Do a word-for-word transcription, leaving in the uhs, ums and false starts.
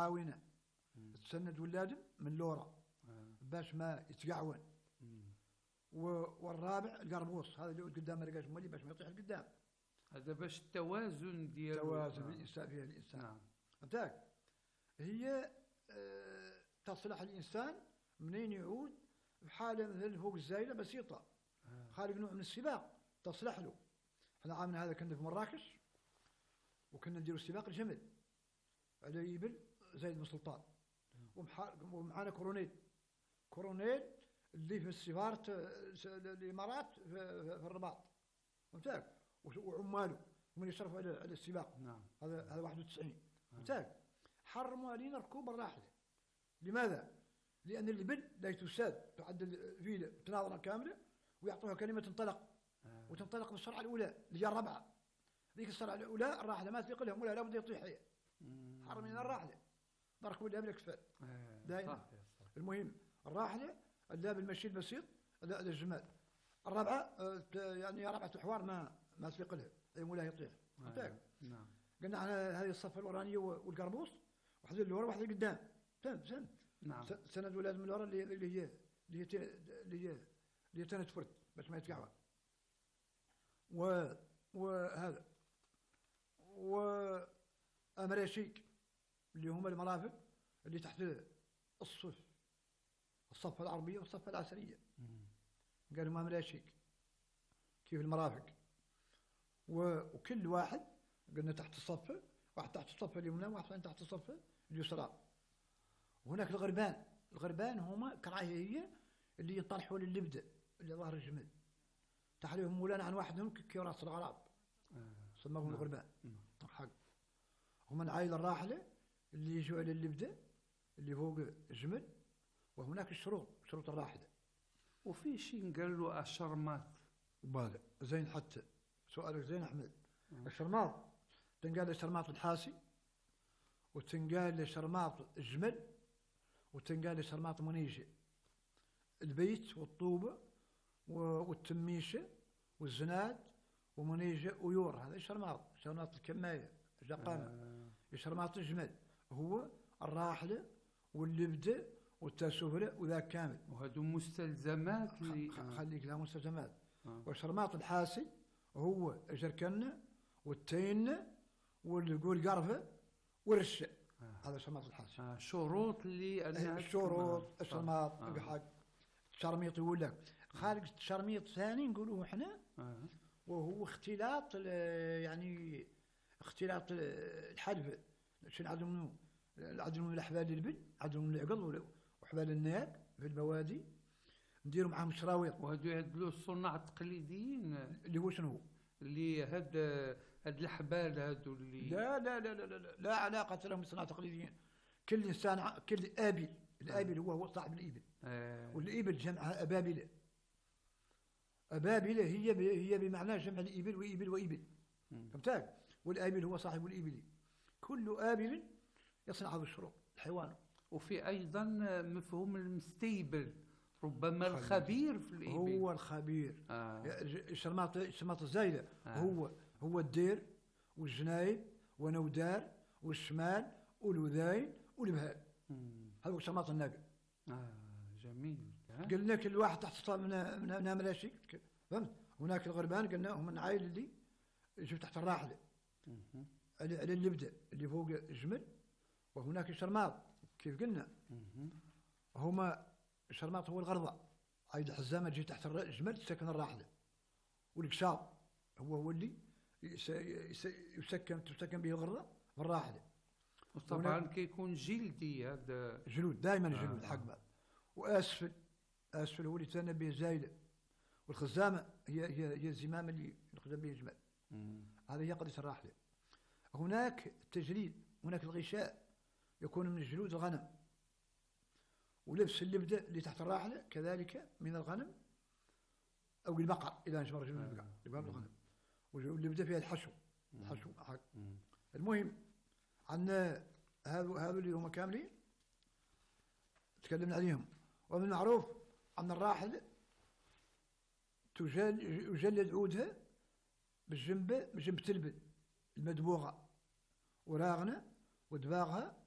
معاونة تسند ولادم من لورا باش ما يتقعون. والرابع القربوص، هذا اللي قدام رقاش مولي باش ما يطيح القدام. هذا باش التوازن ديال توازن آه. الانسان فيها الانسان. نعم. فهمتك؟ هي آه تصلح الانسان منين يعود بحاله مثل فوق الزايله بسيطه. آه. خالق نوع من السباق تصلح له. احنا عامنا هذا كنا في مراكش وكنا نديروا سباق الجمل على يبل زايد بن سلطان. ومعانا كورونيل كورونيل اللي في سفارة الإمارات في الرباط. فهمتك؟ وعماله هم اللي يشرفوا على السباق. نعم. هذا هذا واحد وتسعين. فهمتك؟ حرموا علينا ركوب الراحلة. لماذا؟ لأن الإبل لا تساد تعدل فيله تناظرة كاملة ويعطوها كلمة تنطلق. آه. وتنطلق بالسرعة الأولى اللي هي الرابعة. ذيك السرعة الأولى الراحلة ما تثق لهم ولا لابد يطيح هي. حرم لنا الراحلة. بركوا الإبل أكفل. آه. دائما. المهم الراحلة اللاب المشي البسيط لا الجمال. الرابعة يعني رابعة حوار ما ما تفيق لها أي مولاها يطيح. فهمتك؟ نعم. قلنا على هذه الصفة الورانية والقربوص واحدة اللي ورا واحدة قدام. فهمت فهمت؟ نعم. سند ولاد من الورا اللي اللي هي اللي هي اللي هي اللي تنتفرد باش ما يتقعوا. و وهذا وأمريشيك اللي هم المرافق اللي تحت الصف الصفة العربية والصفة العسرية. قالوا ما ملاشيك كيف المرافق. وكل واحد قلنا تحت الصفة، واحد تحت الصفة اليمنى واحد تحت الصفة اليسرى. وهناك الغربان، الغربان هما كراهية اللي ينطرحوا للبدء اللي ظهر الجمل. تحليهم مولانا عن واحدهم كراس الغراب. سموهم آه. الغربان. حق. هما العائلة الراحلة اللي يجوا على اللبدة اللي فوق الجمل. وهناك الشروط شروط الراحلة. وفي شيء قال له الشرماط. بالي زين حتى سؤالك زين أحمد. آه. الشرماط تنقال له شرماط الحاسي وتنقال له شرماط الجمل وتنقال له شرماط منيجة. البيت والطوبة والتميشة والزناد ومنيجة ويور هذا شرماط. شرماط الكماية الجقامة. آه. شرماط الجمل هو الراحلة واللبدة والتسفلة وذاك كامل. وهذو مستلزمات اللي خليك لها مستلزمات. آه. وشرماط الحاسي هو الجركنة والتينة والقرفة والرشة. آه. هذا شرماط الحاسي. آه. شروط اللي أنها الشروط آه. الشرماط آه. حق الشرميط يقول لك خارج الشرميط ثاني نقولوه احنا. آه. وهو اختلاط يعني اختلاط الحلف. شنو عندهم منه عندهم من الأحبال البل عندهم من العقل وحبال النياق في البوادي نديروا معاهم شراويط. وهذو يهدلوا الصناع التقليديين اللي هو شنو؟ اللي هاد هاد الأحبال هادو اللي لا لا لا لا لا, لا علاقة لهم بالصناع التقليديين. كل إنسان كل آبل الآبل هو هو صاحب الإبل. آه. والإبل جمعها أبابلة. أبابلة هي هي بمعنى جمع الإبل وإبل وإبل. فهمتك؟ والآبل هو صاحب الإبل. كل آبل يصنع هذه الشروط الحيوان. وفي أيضا مفهوم المستيبل ربما خبير. الخبير في الإبل هو الخبير. آه. الشرماط الشرماط الزايدة. آه. هو هو الدير والجنايب ونودار والشمال والوذاين والبهال. هذا هو شرماط الناقة. آه جميل. قلنا كل واحد تحت من من من ملاشيك. فهمت؟ هناك الغربان قلنا هم العائلة اللي يجوا تحت الراحلة. على على اللبدة اللي فوق الجمل. وهناك الشرماط كيف قلنا. هما الشرماط هو الغرضة. عيد الحزامة تجي تحت الجمل تسكن الراحلة. والقشاب هو هو اللي يسكن تسكن به الغرضة في الراحلة. وطبعا كيكون جلدي هذا جلود دائما جلود. آه. حق بعض. واسفل اسفل هو اللي تنى به زايده. والخزامه هي هي هي الزمام اللي يخدم به الجمال. هذه هي قضيه الراحله. هناك التجليد هناك الغشاء يكون من جلود الغنم. ولبس اللبده اللي تحت الراحله كذلك من الغنم او البقر اذا نشمر جلود البقر يبقى من الغنم. واللبده فيها الحشو الحشو حق. المهم عندنا هذو هذو اللي هم كاملين تكلمنا عليهم. ومن المعروف أن الراحل تجل يجلد عودها بالجنب بجنب تلبن المدبوغة وراغنة ودباغها